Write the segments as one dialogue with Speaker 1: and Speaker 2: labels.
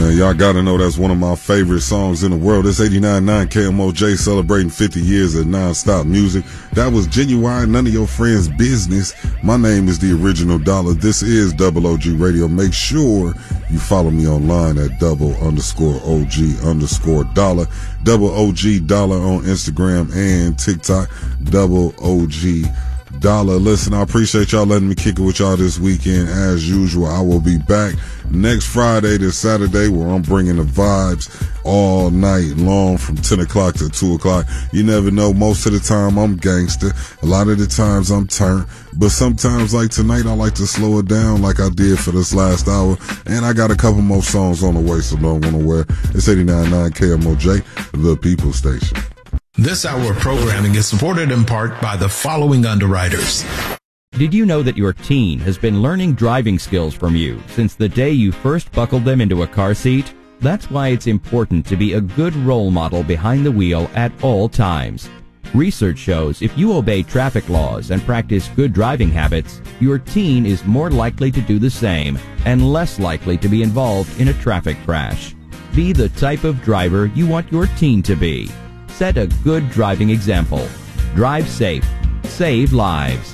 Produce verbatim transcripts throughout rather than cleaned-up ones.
Speaker 1: Man, y'all gotta know that's one of my favorite songs in the world. It's eighty-nine point nine K M O J celebrating fifty years of non-stop music. That was Genuine, None of Your Friends' Business. My name is the Original Dollar. This is Double O G Radio. Make sure you follow me online at double underscore OG underscore dollar. Double O G Dollar on Instagram and TikTok. Double O G Dollar. Listen, I appreciate y'all letting me kick it with y'all this weekend. As usual, I will be back next Friday to Saturday where I'm bringing the vibes all night long from ten o'clock to two o'clock. You never know. Most of the time I'm gangster. A lot of the times I'm turned. But sometimes, like tonight, I like to slow it down like I did for this last hour. And I got a couple more songs on the way, so don't want to wear. It's eighty-nine point nine K M O J, the People Station.
Speaker 2: This hour of programming is supported in part by the following underwriters.
Speaker 3: Did you know that your teen has been learning driving skills from you since the day you first buckled them into a car seat? That's why it's important to be a good role model behind the wheel at all times. Research shows if you obey traffic laws and practice good driving habits, your teen is more likely to do the same and less likely to be involved in a traffic crash. Be the type of driver you want your teen to be. Set a good driving example. Drive safe. Save lives.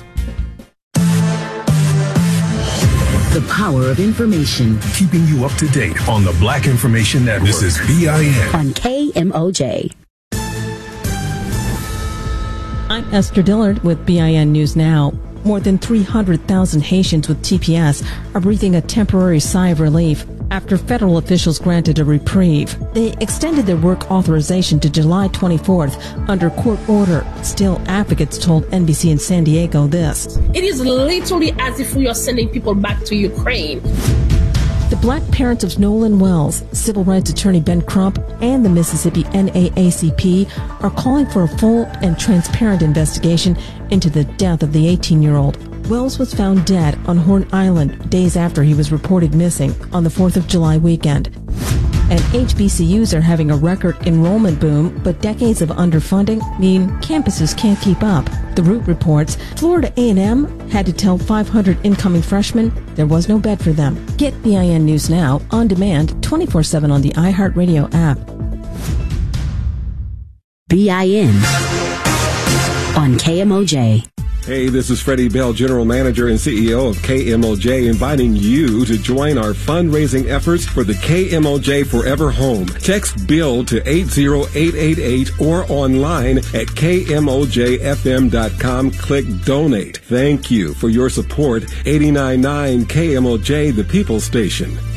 Speaker 4: The power of information.
Speaker 2: Keeping you up to date on the Black Information Network. This is B I N.
Speaker 4: On K M O J.
Speaker 5: I'm Esther Dillard with B I N News Now. More than three hundred thousand Haitians with T P S are breathing a temporary sigh of relief after federal officials granted a reprieve. They extended their work authorization to July twenty-fourth under court order. Still, advocates told N B C in San Diego this.
Speaker 6: It is literally as if we are sending people back to Ukraine.
Speaker 5: The black parents of Nolan Wells, civil rights attorney Ben Crump, and the Mississippi N double A C P are calling for a full and transparent investigation into the death of the eighteen-year-old. Wells was found dead on Horn Island days after he was reported missing on the fourth of July weekend. And H B C Us are having a record enrollment boom, but decades of underfunding mean campuses can't keep up. The Root reports Florida A and M had to tell five hundred incoming freshmen there was no bed for them. Get B I N News Now on demand twenty-four seven on the iHeartRadio app.
Speaker 4: B I N on K M O J.
Speaker 7: Hey, this is Freddie Bell, General Manager and C E O of K M O J, inviting you to join our fundraising efforts for the K M O J Forever Home. Text BUILD to eight zero eight eight eight or online at K M O J F M dot com. Click Donate. Thank you for your support. eighty-nine point nine K M O J, the People Station.